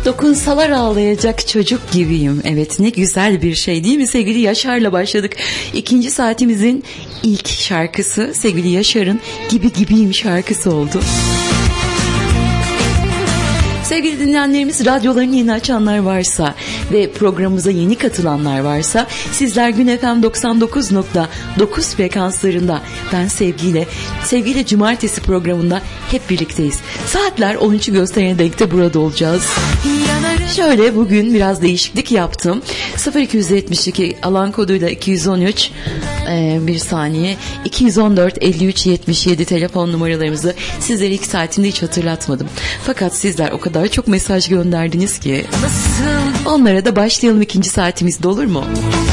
Dokunsalar ağlayacak çocuk gibiyim. Evet, ne güzel bir şey değil mi? Sevgili Yaşar'la başladık. İkinci saatimizin ilk şarkısı sevgili Yaşar'ın Gibi Gibiyim şarkısı oldu. Sevgili dinleyenlerimiz, radyolarını yeni açanlar varsa ve programımıza yeni katılanlar varsa sizler Gün FM 99.9 frekanslarında ben Sevgiyle Cumartesi programında hep birlikteyiz. Saatler 13'ü gösterene denk de burada olacağız. Şöyle bugün biraz değişiklik yaptım. 0272 alan koduyla 213 bir saniye 214 53 77 telefon numaralarımızı sizlere ilk saatinde hiç hatırlatmadım. Fakat sizler o kadar çok mesaj gönderdiniz ki onlara da başlayalım, ikinci saatimizde olur mu?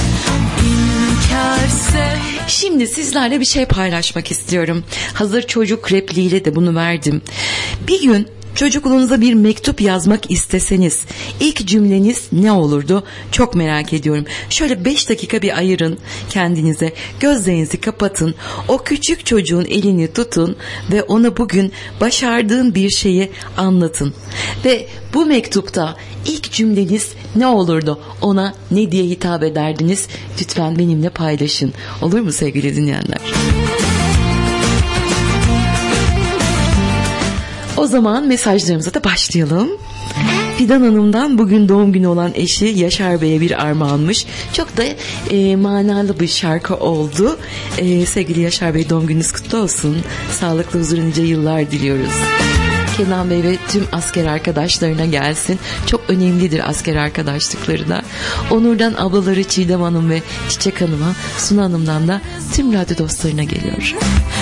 Şimdi sizlerle bir şey paylaşmak istiyorum. Hazır çocuk repliğiyle de bunu verdim. Bir gün çocukluğunuza bir mektup yazmak isteseniz ilk cümleniz ne olurdu? Çok merak ediyorum. Şöyle 5 dakika bir ayırın kendinize. Gözlerinizi kapatın. O küçük çocuğun elini tutun ve ona bugün başardığın bir şeyi anlatın. Ve bu mektupta ilk cümleniz ne olurdu? Ona ne diye hitap ederdiniz? Lütfen benimle paylaşın. Olur mu sevgili dinleyenler? O zaman mesajlarımıza da başlayalım. Fidan Hanım'dan bugün doğum günü olan eşi Yaşar Bey'e bir armağanmış. Çok da manalı bir şarkı oldu. Sevgili Yaşar Bey, doğum gününüz kutlu olsun. Sağlıklı, huzurlu nice yıllar diliyoruz. Kenan Bey ve tüm asker arkadaşlarına gelsin. Çok önemlidir asker arkadaşlıkları da. Onur'dan ablaları Çiğdem Hanım ve Çiçek Hanım'a, Suna Hanım'dan da tüm radyo dostlarına geliyor.